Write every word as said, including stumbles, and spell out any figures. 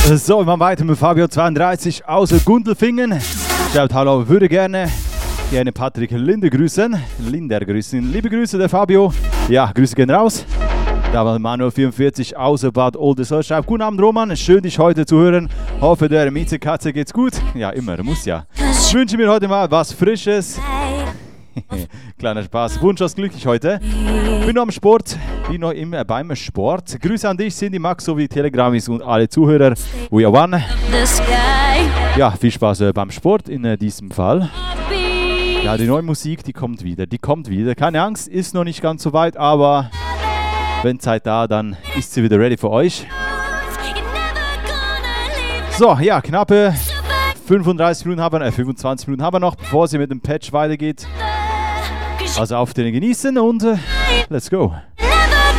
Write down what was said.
So, wir machen weiter mit Fabio zweiunddreißig aus Gundelfingen. Schreibt hallo, würde gerne gerne Patrick Linde grüßen. Linder grüßen. Liebe Grüße, der Fabio. Ja, Grüße gehen raus. Da war Manuel vierundvierzig aus Bad Oldesloe. Schreibt, guten Abend Roman, schön dich heute zu hören. Hoffe der Miezekatze geht's gut. Ja, immer, muss ja. Ich wünsche mir heute mal was Frisches. Kleiner Spaß. Wunschlos glücklich heute. Bin noch am Sport, bin noch immer beim Sport. Grüße an dich, Cindy, Max sowie Telegramis und alle Zuhörer. We are one. Ja, viel Spaß äh, beim Sport in äh, diesem Fall. Ja, die neue Musik, die kommt wieder, die kommt wieder. Keine Angst, ist noch nicht ganz so weit, aber wenn Zeit da, dann ist sie wieder ready für euch. So, ja, knappe fünfunddreißig Minuten haben wir, äh, fünfundzwanzig Minuten haben wir noch, bevor sie mit dem Patch weitergeht. Also auf den genießen und äh, let's go.